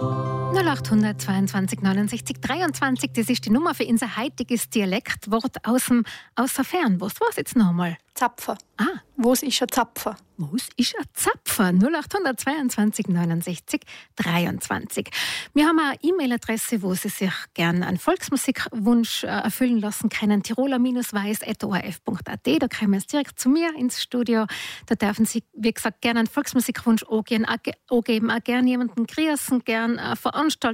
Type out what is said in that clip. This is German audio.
0822 69 23, das ist die Nummer für unser heutiges Dialektwort aus der Fernwurst. Was jetzt nochmal? Zapfer. Ah. Was ist ein Zapfer? Was ist ein Zapfer? 0822 69 23. Wir haben eine E-Mail-Adresse, wo Sie sich gerne einen Volksmusikwunsch erfüllen lassen können. tiroler-weiß@orf.at. Da kommen Sie direkt zu mir ins Studio. Da dürfen Sie, wie gesagt, gerne einen Volksmusikwunsch angeben, auch gerne jemanden grüßen, gerne Veranstaltungen